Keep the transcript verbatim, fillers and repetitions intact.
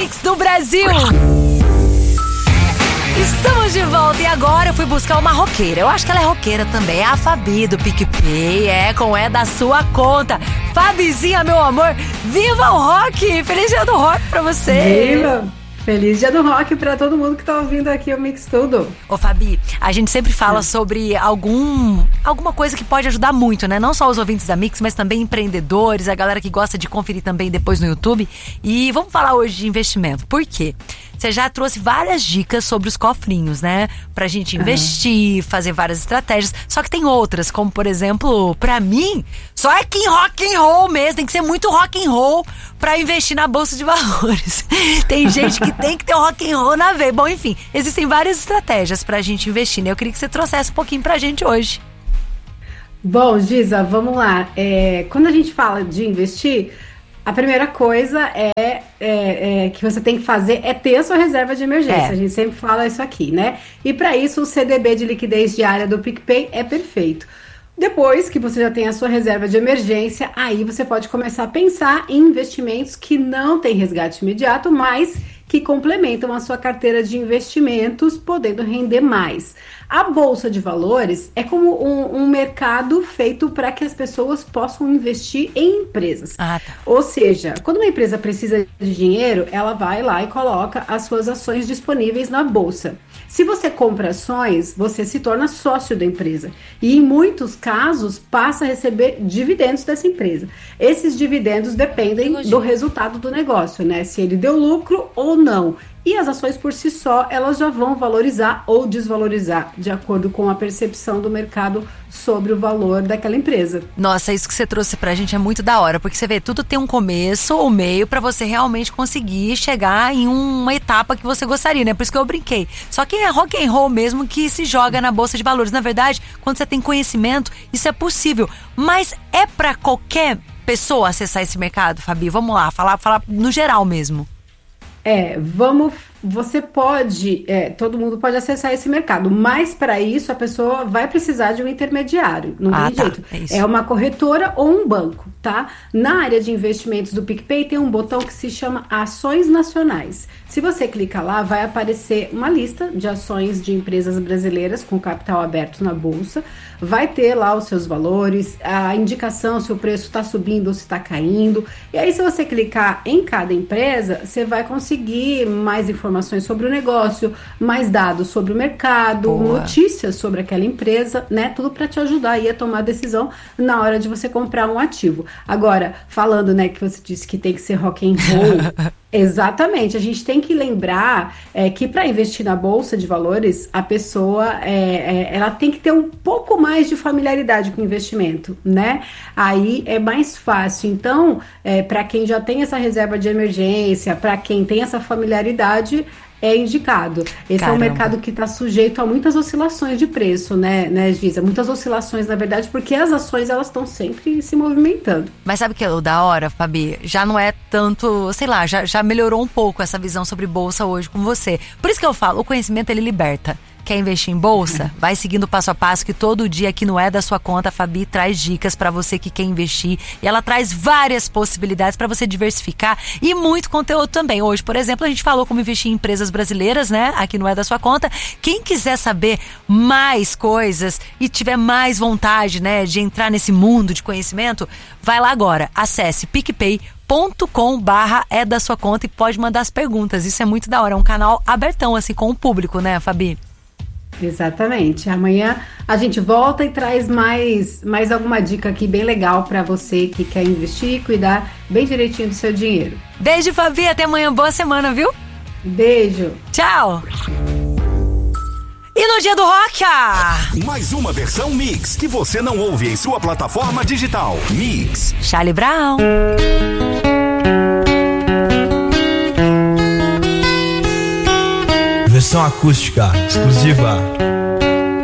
Mix do Brasil. Estamos de volta e agora eu fui buscar uma roqueira. Eu acho que ela é roqueira também. É a Fabi do PicPay. É, com é da sua conta. Fabizinha, meu amor, viva o rock! Feliz dia do rock pra você! Viva! Feliz dia do rock pra todo mundo que tá ouvindo aqui o Mix Tudo. Ô Fabi, a gente sempre fala sobre algum, alguma coisa que pode ajudar muito, né? Não só os ouvintes da Mix, mas também empreendedores, a galera que gosta de conferir também depois no YouTube. E vamos falar hoje de investimento. Por quê? Você já trouxe várias dicas sobre os cofrinhos, né? Pra gente investir, uhum. fazer várias estratégias. Só que tem outras, como por exemplo, pra mim, só é que em rock and roll mesmo. Tem que ser muito rock and roll pra investir na bolsa de valores. Tem gente que tem que ter o rock and roll na veia. Bom, enfim, existem várias estratégias pra gente investir, né? Eu queria que você trouxesse um pouquinho pra gente hoje. Bom, Giza, vamos lá. É, quando a gente fala de investir, a primeira coisa é, é, é que você tem que fazer é ter a sua reserva de emergência. É. A gente sempre fala isso aqui, né? E para isso o C D B de liquidez diária do PicPay é perfeito. Depois que você já tem a sua reserva de emergência, aí você pode começar a pensar em investimentos que não têm resgate imediato, mas que complementam a sua carteira de investimentos, podendo render mais. A Bolsa de Valores é como um, um mercado feito para que as pessoas possam investir em empresas. Ah, tá. Ou seja, quando uma empresa precisa de dinheiro, ela vai lá e coloca as suas ações disponíveis na Bolsa. Se você compra ações, você se torna sócio da empresa. E em muitos casos, passa a receber dividendos dessa empresa. Esses dividendos dependem do resultado do negócio, né? Se ele deu lucro ou não. E as ações por si só, elas já vão valorizar ou desvalorizar, de acordo com a percepção do mercado sobre o valor daquela empresa. Nossa, isso que você trouxe pra gente é muito da hora, porque você vê, tudo tem um começo ou meio pra você realmente conseguir chegar em uma etapa que você gostaria, né? Por isso que eu brinquei. Só que é rock and roll mesmo que se joga na Bolsa de Valores. Na verdade, quando você tem conhecimento, isso é possível. Mas é pra qualquer pessoa acessar esse mercado, Fabi? Vamos lá, falar, falar no geral mesmo. É, vamos, você pode, é, todo mundo pode acessar esse mercado, mas para isso a pessoa vai precisar de um intermediário, não ah, tem tá, jeito. É, é uma corretora ou um banco, tá? Na área de investimentos do PicPay tem um botão que se chama Ações Nacionais. Se você clicar lá, vai aparecer uma lista de ações de empresas brasileiras com capital aberto na bolsa, vai ter lá os seus valores, a indicação se o preço está subindo ou se está caindo, e aí se você clicar em cada empresa, você vai conseguir mais informações sobre o negócio, mais dados sobre o mercado, Boa. notícias sobre aquela empresa, né? Tudo para te ajudar aí a tomar a decisão na hora de você comprar um ativo. Agora, falando, né, que você disse que tem que ser rock and roll, exatamente, a gente tem que lembrar é, que para investir na Bolsa de Valores, a pessoa é, é, ela tem que ter um pouco mais de familiaridade com o investimento, né? Aí é mais fácil. Então, é, para quem já tem essa reserva de emergência, para quem tem essa familiaridade, é indicado. Esse Caramba. é um mercado que está sujeito a muitas oscilações de preço, né, né, Giza? Muitas oscilações, na verdade, porque as ações, elas estão sempre se movimentando. Mas sabe o que é o da hora, Fabi? Já não é tanto, sei lá, já, já melhorou um pouco essa visão sobre bolsa hoje com você. Por isso que eu falo, o conhecimento, ele liberta. Quer investir em bolsa? Vai seguindo o passo a passo que todo dia aqui no É da Sua Conta, a Fabi traz dicas para você que quer investir. E ela traz várias possibilidades para você diversificar e muito conteúdo também. Hoje, por exemplo, a gente falou como investir em empresas brasileiras, né? Aqui no É da Sua Conta. Quem quiser saber mais coisas e tiver mais vontade, né, de entrar nesse mundo de conhecimento, vai lá agora. Acesse PicPay. ponto com barra é da sua conta e pode mandar as perguntas. Isso é muito da hora. É um canal abertão, assim, com o público, né, Fabi? Exatamente. Amanhã a gente volta e traz mais, mais alguma dica aqui bem legal para você que quer investir e cuidar bem direitinho do seu dinheiro. Beijo, Fabi. Até amanhã. Boa semana, viu? Beijo. Tchau. E no dia do rock, ah! Mais uma versão Mix que você não ouve em sua plataforma digital. Mix. Charlie Brown. Versão acústica, exclusiva.